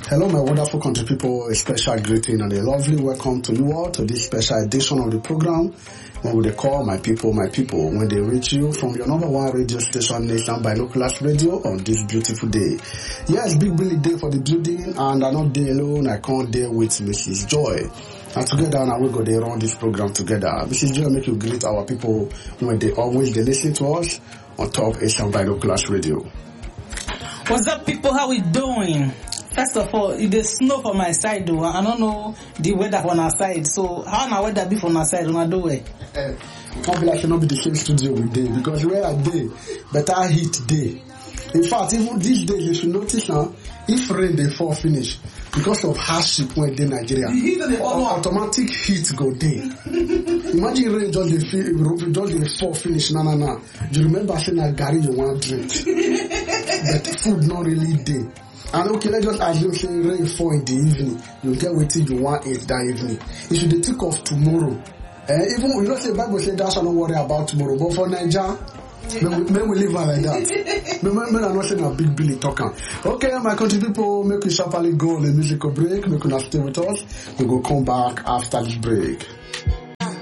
Hello, my wonderful country people. A special greeting and a lovely welcome to you all to this special edition of the program. When they call my people, when they reach you from your number one radio station, Nation Binoculars Radio, on this beautiful day. Yes, Big Billy Day for the building, and I'm not there alone. I can't there with Mrs. Joy. And together now we go there run this program together. Mrs. Joy, make you greet our people when they listen to us on top Asian Binoculars Radio. What's up, people? How we doing? First of all, it is snow for my side though. I don't know the weather on our side. So how na weather be for our side? On do it. Can't be like it not be the same studio we day because where I day better heat day. In fact, even these days you should notice now if rain they fall finish because of hardship when they Nigeria. Automatic heat go day. Imagine rain just the fall finish. No. You remember saying that Gary you want to drink, but food not really day. And okay, let's just assume say rain fall in the evening. You get waiting you want it that evening. It should think of tomorrow. Even you know say Bible say that shall not worry about tomorrow. But for Nigeria, men will live like that. Men are not saying a Big Billy talking. Okay, my country people, make we sharply go on a musical break. Make we not stay with us. We go come back after this break.